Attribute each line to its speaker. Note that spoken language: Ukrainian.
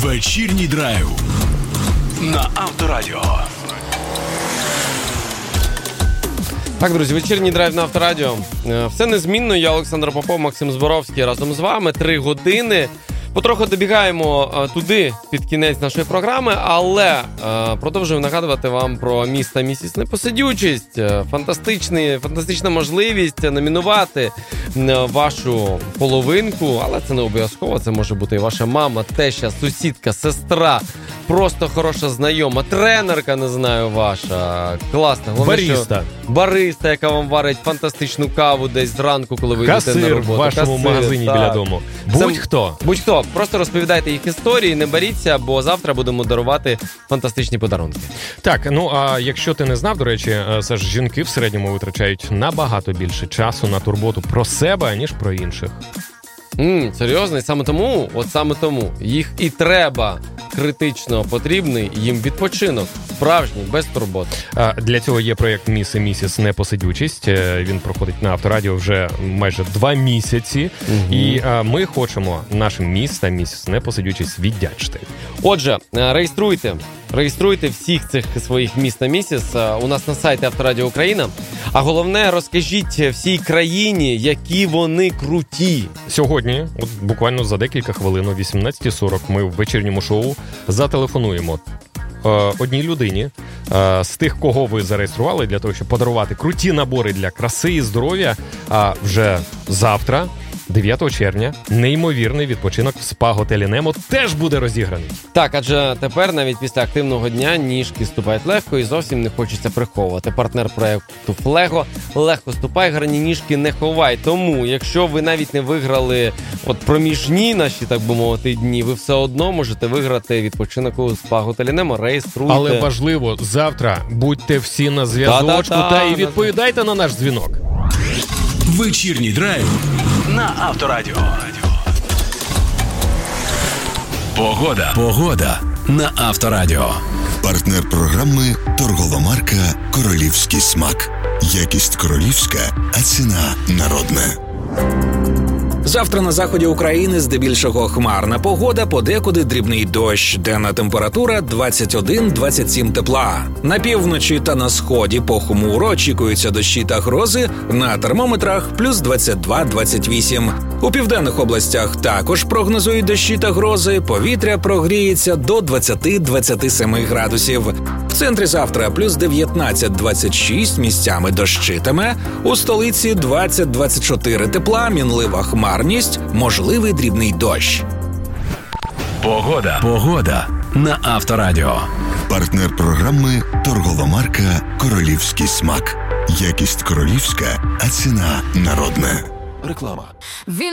Speaker 1: Вечірній драйв на Авторадіо.
Speaker 2: Так, друзі, вечірній драйв на Авторадіо. Все незмінно, я Олександр Попов, Максим Зборовський разом з вами. 3 години. Потроху добігаємо туди, під кінець нашої програми, але продовжую нагадувати вам про міста місіс Непосидючість. Фантастична можливість номінувати вашу половинку, але це не обов'язково, це може бути і ваша мама, теща, сусідка, сестра, просто хороша знайома, тренерка, не знаю, ваша, класна. Головне, бариста, яка вам варить фантастичну каву десь зранку, коли ви йдете на роботу.
Speaker 3: В вашому магазині біля дому. Будь-хто.
Speaker 2: Просто розповідайте їх історії, не боріться, бо завтра будемо дарувати фантастичні подарунки.
Speaker 3: Так, ну а якщо ти не знав, до речі, це ж жінки в середньому витрачають набагато більше часу на турботу про себе, ніж про інших.
Speaker 2: Серйозно? І саме тому їх і треба критично потрібний їм відпочинок. Справжній, без турбот.
Speaker 3: Для цього є проєкт «Міс і місіс Непосидючість». Він проходить на Авторадіо вже майже 2 місяці. І ми хочемо нашим міс та місіс Непосидючість віддячити.
Speaker 2: Отже, реєструйте всіх цих своїх міс та місіс у нас на сайті Авторадіо Україна. А головне, розкажіть всій країні, які вони круті.
Speaker 3: Сьогодні, от буквально за декілька хвилин, о 18:40, ми в вечірньому шоу зателефонуємо одній людині з тих, кого ви зареєстрували, для того, щоб подарувати круті набори для краси і здоров'я. А вже завтра, 9 червня, неймовірний відпочинок в спа-готелі «Немо» теж буде розіграний.
Speaker 2: Так, адже тепер навіть після активного дня ніжки ступають легко і зовсім не хочеться приховувати. Партнер проєкту «Флего» – легко ступай, гарні ніжки не ховай. Тому, якщо ви навіть не виграли проміжні наші, так би мовити, дні, ви все одно можете виграти відпочинок у спа-готелі «Немо». Реєструйте.
Speaker 3: Але важливо, завтра будьте всі на зв'язочку і відповідайте на наш дзвінок.
Speaker 1: Вечірній драйв на Авторадіо. Погода на Авторадіо.
Speaker 4: Партнер програми торгова марка «Королівський смак». Якість королівська, а ціна народна.
Speaker 5: Завтра на заході України здебільшого хмарна погода, подекуди дрібний дощ. Денна температура 21-27 тепла. На півночі та на сході похмуро очікуються дощі та грози, на термометрах плюс 22-28. У південних областях також прогнозують дощі та грози, повітря прогріється до 20-27 градусів. В центрі завтра плюс 19-26, місцями дощитиме, у столиці 20-24 тепла, мінлива хмарність, можливий дрібний дощ.
Speaker 1: Погода на Авторадіо.
Speaker 4: Партнер програми торгова марка «Королівський смак». Якість королівська, а ціна народна.
Speaker 1: Реклама.